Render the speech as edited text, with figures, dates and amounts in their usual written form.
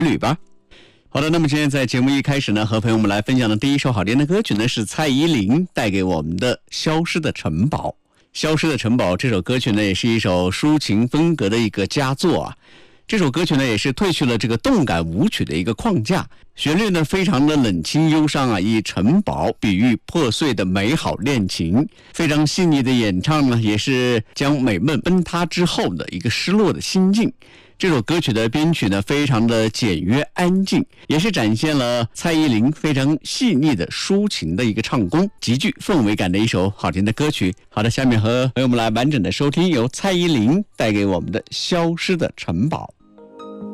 旅吧。好的，那么今天在节目一开始呢，和朋友们来分享的第一首好听的歌曲呢，是蔡依林带给我们的《消失的城堡》。《消失的城堡》这首歌曲呢，也是一首抒情风格的一个佳作啊。这首歌曲呢，也是褪去了这个动感舞曲的一个框架，旋律呢非常的冷清忧伤啊，以城堡比喻破碎的美好恋情，非常细腻的演唱呢，也是将美梦崩塌之后的一个失落的心境。这首歌曲的编曲呢，非常的简约安静，也是展现了蔡依林非常细腻的抒情的一个唱功，极具氛围感的一首好听的歌曲。好的，下面和朋友们来完整的收听由蔡依林带给我们的《消失的城堡》。